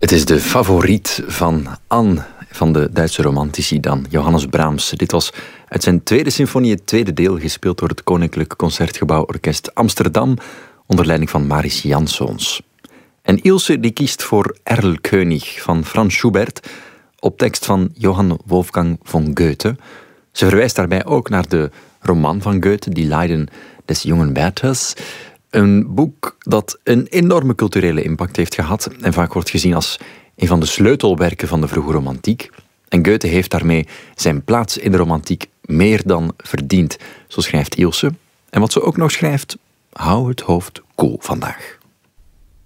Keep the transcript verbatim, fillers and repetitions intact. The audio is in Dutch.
Het is de favoriet van Anne, van de Duitse romantici dan, Johannes Brahms. Dit was uit zijn tweede symfonie, het tweede deel, gespeeld door het Koninklijk Concertgebouworkest Amsterdam, onder leiding van Maris Janszoons. En Ilse die kiest voor Erlkönig van Franz Schubert, op tekst van Johann Wolfgang von Goethe. Ze verwijst daarbij ook naar de roman van Goethe, Die Leiden des jungen Werthers. Een boek dat een enorme culturele impact heeft gehad en vaak wordt gezien als een van de sleutelwerken van de vroege romantiek. En Goethe heeft daarmee zijn plaats in de romantiek meer dan verdiend, zo schrijft Ilse. En wat ze ook nog schrijft, hou het hoofd koel vandaag.